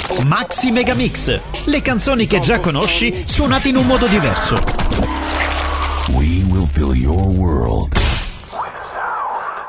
Maxi Megamix, le canzoni che già conosci suonate in un modo diverso. We will fill your world.